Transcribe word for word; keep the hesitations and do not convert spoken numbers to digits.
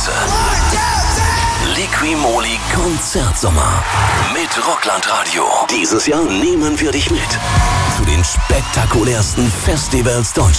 Größe. Liqui-Moly Konzertsommer mit Rockland-Radio. Dieses Jahr nehmen wir dich mit zu den spektakulärsten Festivals Deutschlands.